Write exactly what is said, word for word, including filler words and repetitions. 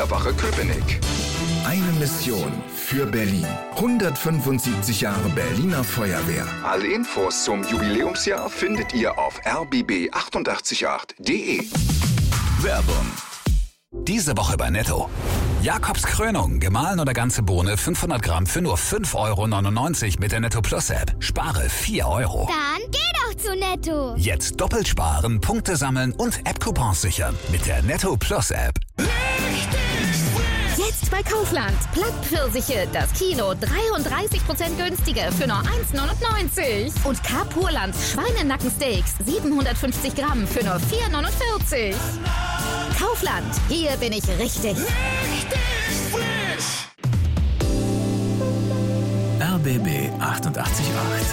Feuerwache Köpenick. Eine Mission für Berlin. hundertfünfundsiebzig Jahre Berliner Feuerwehr. Alle Infos zum Jubiläumsjahr findet ihr auf r b b acht acht acht punkt d e. Werbung. Diese Woche bei Netto. Jakobs Krönung, gemahlen oder ganze Bohne, fünfhundert Gramm für nur fünf Euro neunundneunzig mit der Netto Plus App. Spare vier Euro. Dann geh doch zu Netto. Jetzt doppelt sparen, Punkte sammeln und App-Coupons sichern mit der Netto Plus App. Jetzt bei Kaufland. Plattpfirsiche, das Kino dreiunddreißig Prozent günstiger für nur eins neunundneunzig. Und Carpurland Schweinenackensteaks siebenhundertfünfzig Gramm für nur vier neunundvierzig. Kaufland, hier bin ich richtig. Richtig frisch. R B B achtundachtzig Komma acht.